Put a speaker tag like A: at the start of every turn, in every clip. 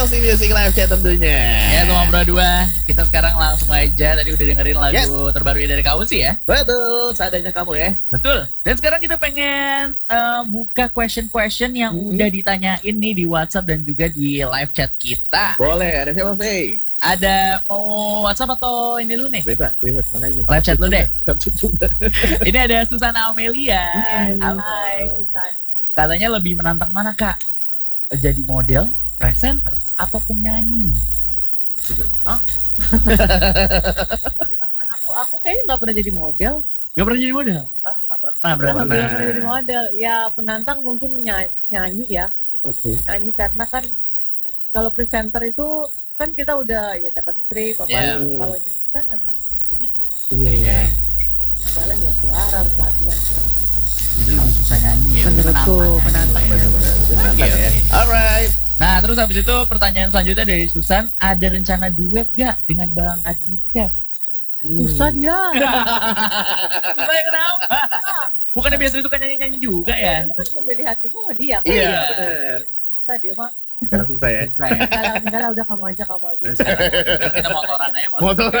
A: KLC Music Live Chat tentunya.
B: Ya, Tuma Bro 2. Kita sekarang langsung aja. Tadi udah dengerin lagu terbarunya dari KLC ya.
A: Betul, seadanya kamu ya.
B: Betul. Dan sekarang kita pengen buka question yang udah ditanyain nih di WhatsApp dan juga di live chat kita.
A: Boleh, ada siapa, Faye?
B: Ada mau WhatsApp atau ini dulu nih?
A: Bebas, mana aja.
B: Live chat lu deh.
A: Coba.
B: Ini ada Susana Amelia.
C: Hai, Susan.
B: Katanya lebih menantang mana, Kak? Jadi model, presenter, atau penyanyi?
C: Hah? aku kayaknya nggak pernah jadi model.
B: Gak pernah jadi model? Gak pernah,
C: Nggak pernah jadi model. Ya penantang mungkin nyanyi ya.
A: Oke.
C: Nyanyi karena kan kalau presenter itu kan kita udah ya dapat script apa. Kalau nyanyi kan emang sendiri.
A: Iya.
C: Adalah ya suara harus latihan.
B: Jadi lebih susah nyanyi ya.
C: Menurutku penantang.
A: Benar ya. Alright.
B: Nah, terus habis itu pertanyaan selanjutnya dari Susan, ada rencana duet gak dengan Bang Adika?
C: Susah dia.
B: Susah kenapa? Bukannya biasa itu kan nyanyi-nyanyi juga ya?
C: Lu kan memilih hatimu sama dia kan?
A: Iya, benar.
C: Susah dia mah.
A: Sekarang susah ya.
B: Susah ya?
C: Enggak lah, udah kamu aja.
B: Kita motoran aja.
A: Motor.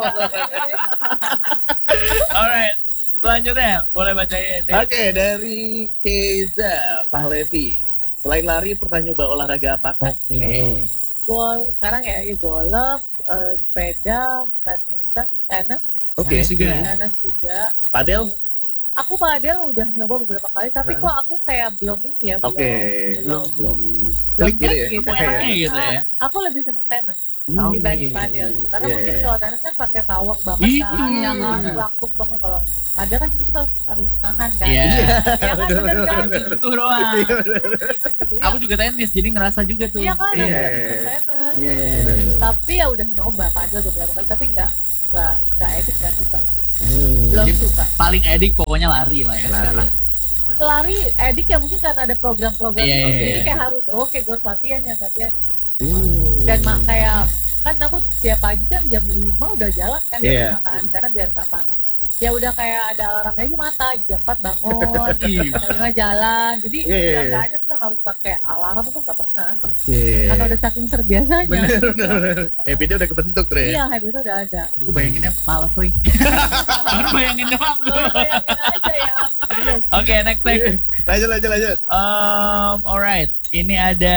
B: Alright, selanjutnya boleh bacain deh.
A: Oke, dari Keza Pahlevi. Selain lari, pernah nyoba olahraga apa? Oke.
C: Sekarang ya golf, sepeda, badminton, tenis.
A: Oke.
C: Tenis juga.
A: Padel?
C: Aku padel udah nyoba beberapa kali, tapi kok aku kayak belum ini ya,
A: Oke.
C: belum
A: Klik gitu ya.
C: gitu.
B: Enaknya gitu ya.
C: Aku lebih seneng tenis dibanding padel gitu. Karena
A: Iya,
C: mungkin
A: iya.
C: kalau tenis kan pakai power banget
B: Itu.
C: kan, yang bangkuk banget. Kalau padel kan kita harus nahan kan.
B: Iya.
C: Iya kan, bener kan?
B: Itu doang. Aku juga tenis, jadi ngerasa juga tuh.
C: Iya kan,
A: Iya.
C: aku tenis.
B: Iya.
C: Tapi ya udah nyoba padel beberapa kali, tapi nggak edik, nggak suka. Belum
B: Jadi,
C: suka.
B: paling edik pokoknya lari lah ya
A: Lari.
B: sekarang.
C: Lari edik ya mungkin karena ada program-program
B: Iya,
C: gitu.
B: iya,
C: Jadi
B: iya.
C: kayak harus gue harus latihan. Dan kayak kan aku tiap pagi kan jam 5 udah jalan kan
A: Iya.
C: kan karena biar nggak panas. Ya udah kayak ada alarmnya aja mata jam 4 bangun,
B: Iya.
C: jam 5 jalan. Jadi
A: Iya.
C: nggak aja tuh harus pakai alarm itu nggak pernah.
A: Oke.
C: Karena udah saking terbiasanya.
A: Bener. Habitnya udah kebentuk tuh ya.
C: Iya, habisnya udah ada.
B: Aku bayanginnya males tuh. Baru bayangin doang.
C: Bayangin aja ya.
B: Oke, next.
A: Lanjut.
B: Alright, ini ada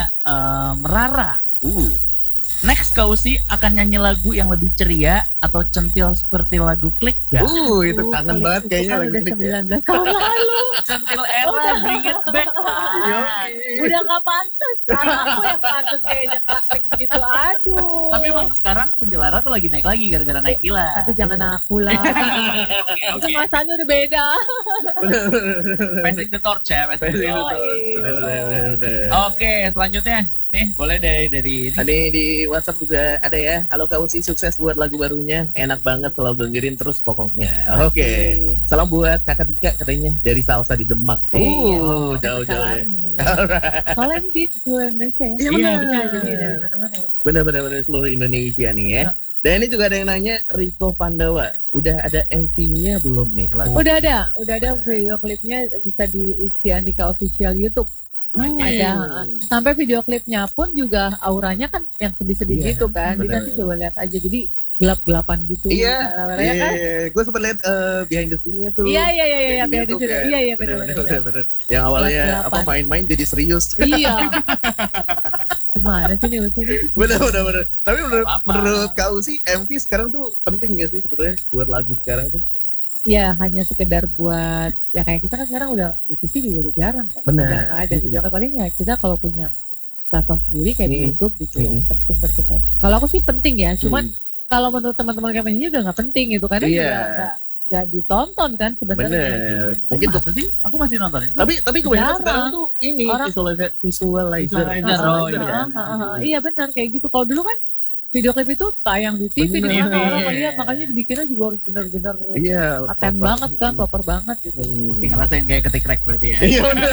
B: Rara. Next Kausi akan nyanyi lagu yang lebih ceria atau centil seperti lagu Klik gak?
A: Itu kangen banget kayaknya
C: kan
A: lagu
C: udah
A: Klik ya.
C: 19 tahun lalu.
B: Centil era, bring it back.
C: Udah nggak pantas. Aku yang pantas kayaknya Klik gitu. Aduh.
B: Tapi emang sekarang centil era tuh lagi naik lagi gara-gara naik gila.
C: Tapi jangan aku lah. Itu
B: Oke.
C: masanya udah beda.
B: Passing the torch ya, passing the
A: Passing the
B: torch.
A: torch. Bener.
B: Oke, selanjutnya nih boleh dari ini.
A: Tadi di WhatsApp juga ada ya. Halo Kak Usi, sukses buat lagu barunya. Enak banget, selalu dengerin terus pokoknya. Oke. Salam buat Kakak Dika katanya dari Salsa di Demak. Jauh-jauh ya.
C: Soalnya ini di seluruh Indonesia ya.
A: Iya,
B: benar.
C: Jadi dari mana-mana ya.
A: Bener-bener seluruh Indonesia nih ya. Dan ini juga ada yang nanya, Riko Pandawa, udah ada MV-nya belum nih lagu?
C: Udah ada video klipnya, bisa di Usti Andika official YouTube. Ada sampai video klipnya pun juga auranya kan yang sedih-sedih
A: Iya,
C: gitu kan. Jadi
A: benar.
C: nanti coba lihat aja. Jadi gelap-gelapan gitu.
A: Iya,
C: ya kan?
A: gue sempat lihat behind the scene-nya tuh.
C: Iya,
A: Di
C: biar di
A: YouTube
C: situ.
A: ya.
C: Iya, benar.
A: Yang awalnya
C: Gelap-gelapan.
A: main-main jadi serius.
C: Iya. Gimana sih nih Usi?
A: Bener. Tapi
B: Apa-apa.
A: menurut kau sih MV sekarang tuh penting gak sih sebenarnya buat lagu sekarang tuh?
C: Ya hanya sekedar buat ya kayak kita kan sekarang udah di TV juga udah jarang kan.
A: Benar.
C: Udah nggak ada video kan paling ya kita kalau punya platform sendiri kayak di YouTube gitu ya, penting. Kalau aku sih penting ya, cuman kalau menurut teman-teman kami ini udah nggak penting gitu karena
A: Iya.
C: juga nggak ditonton kan sebenarnya.
A: Bener. Mungkin tuh.
B: Masa sih? Aku masih nontonin.
A: Tapi kebanyakan
C: Jarang.
A: sekarang tuh ini
C: Orang-
A: visualizer.
B: Oh, iya.
C: Iya benar kayak gitu. Kalau dulu kan video klip itu tayang di TV di
A: Bener.
C: mana orang
B: Iya.
C: melihat, makanya dibikinnya juga harus benar-benar
A: Iya.
C: paten banget kan, proper banget gitu.
B: Tapi ngerasain kayak ketik rek berarti ya.
A: Iya bener.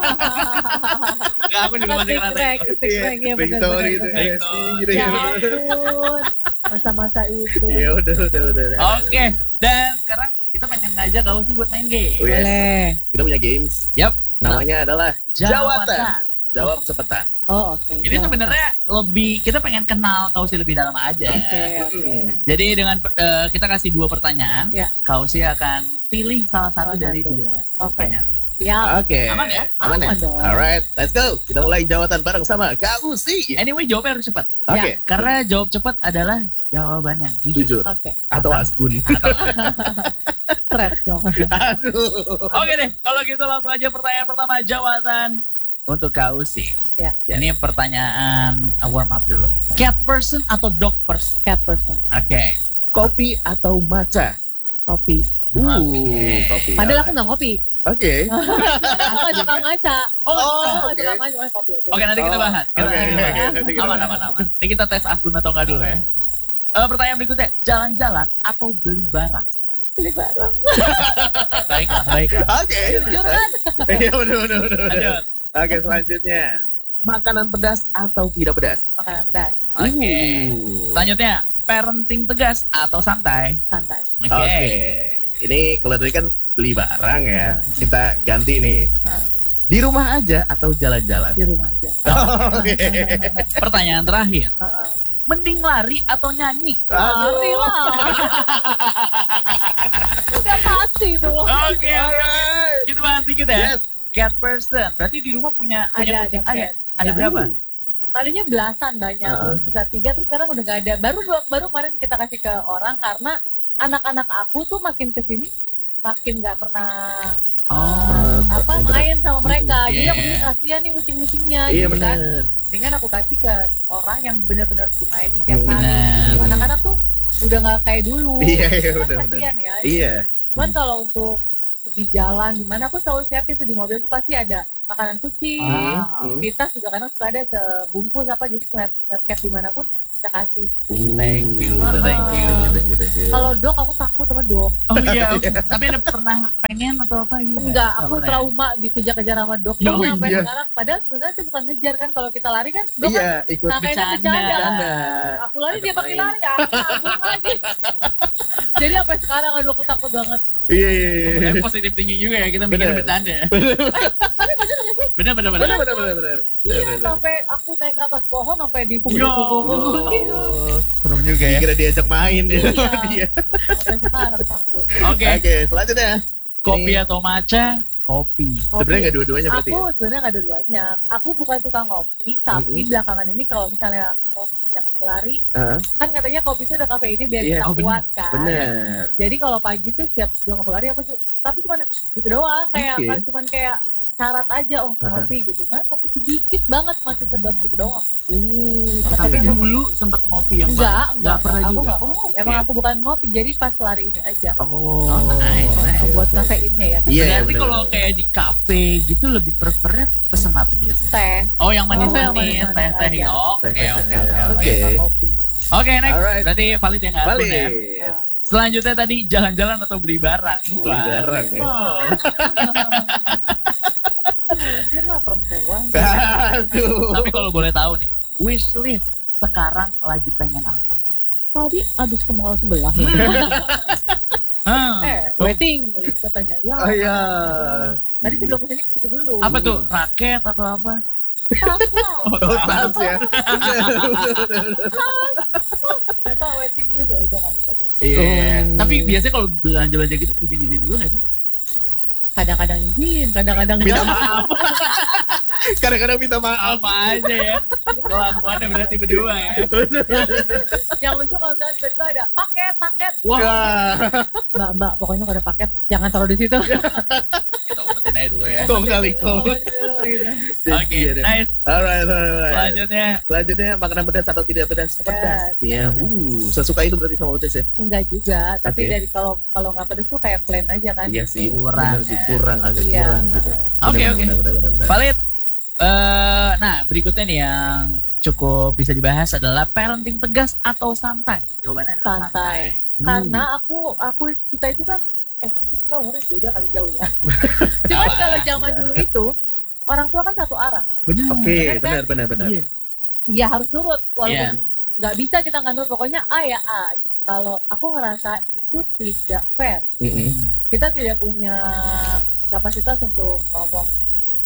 B: Enggak, aku juga masih ngerasain.
C: Ketik rek ya
A: Victory
C: benar-benar.
A: itu.
B: Bener.
A: Gitu
C: Ya
A: ya.
C: ampun, masa-masa itu.
A: Iya udah.
B: Oke, dan sekarang kita pengen ngajak kau sih buat main game.
A: Oh, yes.
C: Boleh.
A: Kita punya games.
B: Yap.
A: Namanya adalah Jawatan. jawab cepetan.
C: Oh oke.
B: Ini sebenarnya lebih kita pengen kenal Kausi lebih dalam aja.
C: Oke.
B: Jadi dengan kita kasih 2 pertanyaan,
C: Ya.
B: Kausi akan pilih salah satu
C: Salah
B: dari
C: satu.
B: 2
C: Oke.
B: pertanyaan.
C: Siap.
A: Oke.
B: Aman ya?
A: Aman ya?
C: Aman dong.
A: Alright, let's go. Kita mulai jawatan bareng sama Kak Usi.
B: Anyway, jawabnya harus cepat.
A: Oke.
B: Karena jawab cepat adalah jawaban yang jujur.
A: Jujur.
C: Oke.
A: Atau asbun.
C: Keren dong.
A: Aduh.
B: Oke deh, kalau gitu langsung aja pertanyaan pertama jawatan untuk Kak Usi.
C: Ya.
B: Ini pertanyaan warm up dulu. Cat person atau dog person?
C: Cat person.
B: Oke.
A: Kopi atau matcha?
C: Kopi.
B: Oke.
A: Kopi.
C: Padahal aku nggak ngopi.
A: Oke.
C: Aku nggak suka matcha.
B: Oh,
C: Aku
A: oke.
C: nggak suka matcha, cuma kopi aja.
B: Oke, nanti kita bahas.
A: Oke,
B: Nanti kita
A: oke,
B: bahas.
A: nanti kita
B: Aman,
A: bahas.
B: aman. Ini kita tes akun atau enggak dulu ya. Pertanyaan berikutnya, jalan-jalan atau beli barang?
C: Beli barang.
B: Baiklah.
A: Oke.
C: Jujur kan?
A: Iya benar.
B: Lanjut.
A: Oke, selanjutnya. Makanan pedas atau tidak pedas?
C: Makanan pedas.
B: Oke. Selanjutnya, parenting tegas atau santai?
C: Santai.
A: Oke. Ini kalau tadi kan beli barang ya. Kita ganti nih. Di rumah aja atau jalan-jalan?
C: Di rumah aja.
A: Oke.
B: Pertanyaan terakhir,
C: Heeh.
B: mending lari atau nyanyi?
C: Lari lah. Udah pasti itu.
B: Oke. Kita bahas dikit ya.
A: Yes.
B: Cat person. Berarti di rumah punya
C: Ada
B: kucing?
C: cat.
B: Ada
C: Ya.
B: berapa?
C: Tadinya belasan banyak, terus bisa 3, terus sekarang udah nggak ada. Baru kemarin kita kasih ke orang karena anak-anak aku tuh makin kesini makin nggak pernah main sama mereka. Jadi aku ini kasihan nih kucing-kucingnya.
A: Iya
C: gitu kan.
A: benar.
C: Mendingan aku kasih ke orang yang benar-benar dimainin tiap hari.
B: Benar.
C: Anak-anak tuh udah nggak kayak dulu.
A: Iya,
C: Kan
A: benar.
C: kasihan ya.
A: Iya.
C: Cuman kalau untuk di jalan gimana aku selalu siapin tuh di mobil tuh pasti ada makanan kucing. Kita juga kadang suka ada sebungkus apa, jadi ngeliat cat dimanapun kita kasih.
B: Thank you.
C: Kalau dog aku takut sama dog.
B: Oh iya, tapi ada pernah pengen atau apa gitu?
C: Enggak,
B: Nggak
C: aku
B: pernah.
C: trauma dikejar-kejar sama dog.
B: Oh,
C: Sampai
A: iya.
C: sekarang, padahal sebenarnya itu bukan ngejar kan, kalau kita lari kan dog kan
A: Iya, ikut
C: nakainya
B: bercanda.
C: bercanda. Aku lari dia pakai lari ya, aku lagi. Jadi sampai sekarang aduh aku takut banget.
A: Iya.
B: Sebenarnya positif tinggi juga ya, kita bikin
A: Bener.
B: bercanda. Bener.
A: Benar.
C: Iya, sampai aku naik ke atas pohon sampai
B: Yo.
C: dipukul-pukul gitu.
B: Serem juga ya.
A: Kira diajak main ya.
C: Iya.
A: Dia.
C: Sampai sekarang takut.
B: Oke,
A: Oke, selanjutnya.
B: kopi
A: Ini
B: atau matcha? Kopi.
A: sebenarnya nggak dua-duanya berarti.
C: Aku sebenarnya nggak ada duanya. Aku bukan tukang ngopi, tapi belakangan ini kalau misalnya mau semenjak aku lari,
A: Heeh.
C: kan katanya kopi itu ada kafeinnya biar
A: Iya.
C: kita
B: Oh,
C: kuat kan.
A: Benar.
C: Jadi kalau pagi tuh setiap sebelum aku lari tapi cuma gitu doang, kayak
A: Oke.
C: cuman kayak syarat aja ngopi gitu. Nah, kopi sedikit banget masih sedap gitu doang.
B: Tapi dulu sempat ngopi yang
C: Enggak
B: pernah
C: aku
B: juga.
C: enggak ngopi. Emang aku bukan ngopi, jadi pas lari ini aja.
A: Oh,
B: nice.
C: Buat kafeinnya ya.
A: Iya,
B: Berarti
A: bener,
B: kalau
A: bener.
B: kayak di kafe gitu lebih prefernya pesen apa biasanya?
C: Teh.
B: Oh, yang
C: Oh, yang
B: manis-manis,
C: manis-manis
B: teh-teh.
C: aja.
B: Oke.
A: Oke.
C: Kopi.
B: Oke, next.
A: Alright.
B: Berarti valid yang nggak
A: Balik.
B: ya. Selanjutnya tadi jalan-jalan atau beli barang.
A: Beli barang ya.
B: Wow.
C: Jujur lah perempuan.
A: Aduh.
B: Tapi kalau boleh tahu nih, wish list sekarang lagi pengen apa?
C: Tadi abis ke mall sebelah ya. Wedding list katanya. Ya.
A: Oh iya.
C: Tadi sebelum kesini itu dulu.
B: Apa tuh? Raket atau apa?
C: Tas lah.
A: Oh, tas ya.
C: Ternyata wedding list ya udah nggak apa-apa deh.
B: Iya.
A: Oh.
B: Tapi biasanya kalau belanja-belanja gitu izin-izin dulu nggak sih?
C: Kadang-kadang izin, kadang-kadang
A: Minta
C: enggak.
A: maaf. Kadang-kadang minta maaf.
B: Apa aja ya? Kelakuannya berarti berdua ya.
C: Yang lucu kalau misalnya tiba-tiba ada paket.
B: Wah,
C: Mbak, pokoknya kalau ada paket jangan taruh di situ.
B: kita umpetin aja dulu ya.
A: Kong kali kong.
C: Gitu.
B: Oke, nice.
A: Alright.
B: Selanjutnya,
A: Makanan pedas atau tidak pedas?
C: Pedas.
A: Iya. Sesuka itu berarti sama pedas ya?
C: Enggak juga, tapi
A: Oke.
C: dari kalau nggak pedes tuh kayak plain aja kan.
A: Iya sih.
B: Kurang,
A: Bener sih,
B: ya.
A: kurang agak
C: Iya.
A: kurang gitu.
B: Oke, oke.
A: Benar.
B: valid. Nah, berikutnya nih yang cukup bisa dibahas adalah parenting tegas atau santai. Jawabannya adalah
C: Santai. Karena aku kita itu kan itu kita umurnya beda kali jauh ya. Cuman kalau zaman dulu itu orang tua kan satu arah.
B: Benar.
A: Oke,
C: Bener kan?
A: benar.
B: Iya.
C: Iya harus nurut
B: Iya.
C: walaupun nggak bisa kita nggak nurut, pokoknya A ya A gitu. Kalau aku ngerasa itu tidak fair, kita tidak punya kapasitas untuk ngomong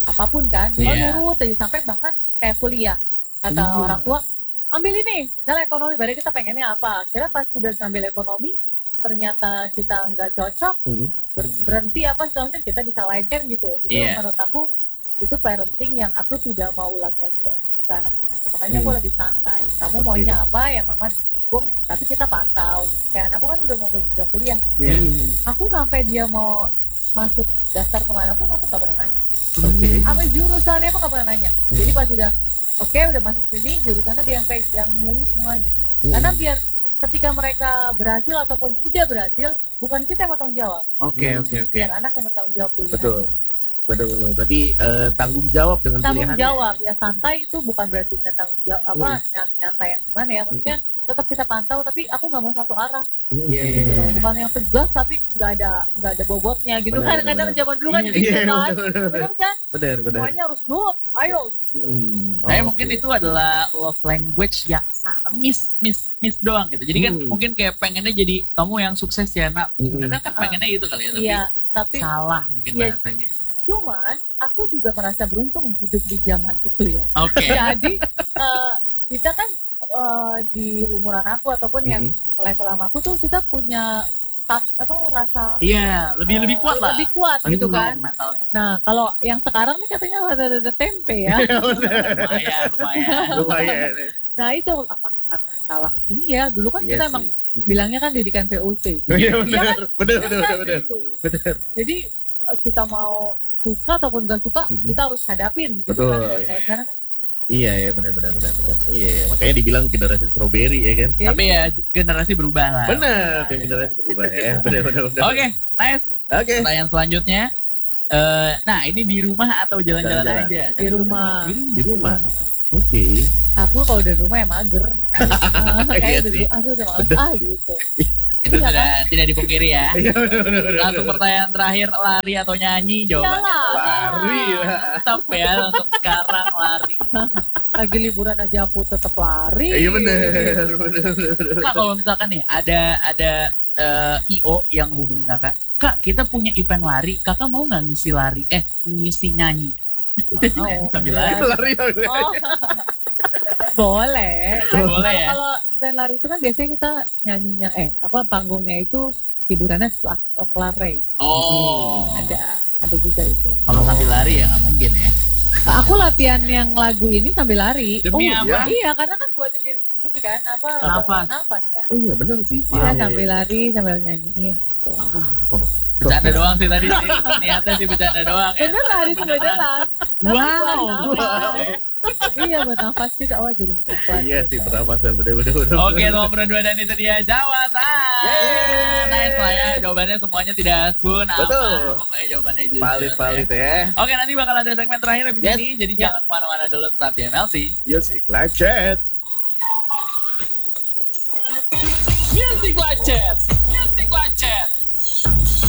C: apapun kan, kalau
B: Iya.
C: nurut aja sampai bahkan kayak kuliah kata
B: Iya.
C: orang tua ambil ini, misalnya ekonomi, berarti kita pengennya apa? Kira pas sudah ngambil ekonomi, ternyata kita nggak cocok, berhenti apa selanjutnya kita disalahinkan gitu. Itu
B: Iya.
C: menurut aku itu parenting yang aku tidak mau ulang lagi ke anak-anak. Makanya aku lebih santai. Kamu
A: Oke.
C: maunya apa ya mama dukung, tapi kita pantau. Gitu. Kayak anakku kan udah kuliah. Aku sampai dia mau masuk daftar kemana pun aku nggak pernah nanya.
A: Oke.
C: Sampai jurusannya aku nggak pernah nanya. Jadi pas udah masuk sini jurusannya dia yang milih semua gitu. Karena biar ketika mereka berhasil ataupun tidak berhasil, bukan kita yang bertanggung jawab.
B: Oke.
C: Biar anak yang bertanggung jawab pilihannya.
A: Betul. Betul. Berarti tanggung jawab dengan
C: Tanggung
A: pilihannya.
C: jawab ya, santai itu bukan berarti nggak tanggung jawab nyantai yang gimana ya, maksudnya tetap kita pantau tapi aku nggak mau satu arah
A: Iya.
C: gitu loh. Bukan yang tegas tapi nggak ada bobotnya gitu.
A: Benar,
C: Kadang-kadang
A: benar.
C: zaman dulu kan
B: Iya,
C: gitu
A: Iya,
C: kan,
A: benar.
C: benar kan,
A: Benar.
C: semuanya harus nurut, ayo.
B: Saya mungkin itu adalah love language yang miss doang gitu. Jadi kan mungkin kayak pengennya jadi kamu yang sukses ya nak. Sebenarnya kan pengennya itu kali ya, tapi
C: Iya, tapi
B: salah mungkin
C: Iya.
B: bahasanya.
C: cuman aku juga merasa beruntung hidup di zaman itu ya.
B: Oke.
C: Jadi kita kan di umuran aku ataupun yang level sama aku tuh kita punya rasa
B: Iya, lebih kuat lah.
C: lebih kuat gitu kan.
B: Mentalnya.
C: Nah kalau yang sekarang nih katanya ada tempe ya.
B: Lumayan.
A: Lumayan.
C: Nah itu apa karena salah ini ya, dulu kan
A: Iya
C: kita
A: sih.
C: emang bilangnya kan didikan VOC.
A: Iya
C: Iya
A: benar.
C: kan?
A: Benar.
C: Gitu.
A: Benar.
C: Jadi kita mau suka ataupun gak suka kita harus hadapin gitu
A: Betul.
C: kan. Kalau sekarang kan
A: Iya, benar. Iya, makanya dibilang generasi strawberry ya kan.
B: Tapi ya generasi berubah lah.
A: Benar, generasi berubah ya. Benar.
B: Oke, nice.
A: Oke.
B: Pertanyaan selanjutnya. Nah, ini di rumah atau jalan-jalan
A: Jalan-jalan.
B: aja?
C: di rumah.
A: Di rumah. Oke.
C: Aku kalau dari rumah ya mager.
A: Iya
C: Kayak
A: sih.
C: aduh udah males gitu.
B: Itu
C: Iya
B: sudah tidak dipungkiri ya.
A: Iya benar.
B: Langsung pertanyaan terakhir, lari atau nyanyi? Jawabannya
C: Iyalah.
A: Lari lah.
B: tetap ya untuk sekarang lari.
C: Lagi liburan aja aku tetap lari.
A: Iya benar.
B: Kak, kalau misalkan nih ada IO yang hubungi kakak, Kak kita punya event lari, kakak mau nggak ngisi lari? Ngisi nyanyi?
C: Mau.
B: Sambil lari.
A: Lari.
C: Oh. Boleh. Kan
B: Boleh ya?
C: Kalau event lari itu kan biasanya kita nyanyinya panggungnya itu hiburannya setelah kelar race.
B: Oh.
C: Ada juga itu.
B: Kalau sambil lari ya nggak mungkin ya.
C: Aku latihan yang lagu ini sambil lari.
B: Demi
A: Oh,
B: apa?
C: Iya, karena kan buat ini kan nafas kan.
A: Oh iya benar sih.
C: Kita sambil lari sambil nyanyiin gitu.
B: Bercanda doang sih tadi sih. Niatnya sih bercanda doang ya.
C: Beneran itu beneran.
B: Wow.
C: Iya buat nafas juga. Oh jadi makin kuat.
A: Iya sih pernapasan benar.
B: Oke, nomor berdua dan itu dia jawaban. Nice lah ya, jawabannya semuanya tidak spoon.
A: Betul.
B: Pokoknya jawabannya jujur.
A: Valid ya.
B: Oke, nanti bakal ada segmen terakhir abis
A: Yes.
B: ini, jadi jangan kemana-mana dulu, tetap di MLC.
A: Music Live Chat.
B: Music Live Chat.